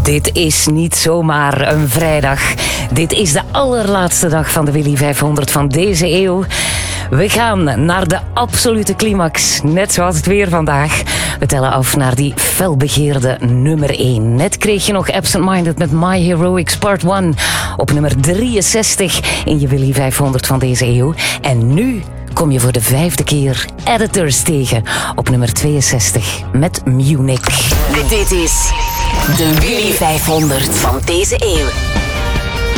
Dit is niet zomaar een vrijdag. Dit is de allerlaatste dag van de Willy 500 van deze eeuw. We gaan naar de absolute climax, net zoals het weer vandaag. We tellen af naar die felbegeerde nummer 1. Net kreeg je nog Absent Minded met My Heroics Part 1 op nummer 63 in je Willy 500 van deze eeuw. En nu kom je voor de 5e keer Editors tegen op nummer 62 met Munich. Dit is de Willy 500 van deze eeuw.